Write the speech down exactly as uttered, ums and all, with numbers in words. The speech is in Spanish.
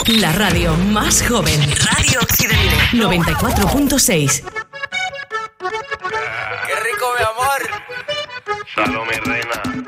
La radio más joven. Radio Occidente. noventa y cuatro punto seis. ¡Qué rico, mi amor! Salome, reina.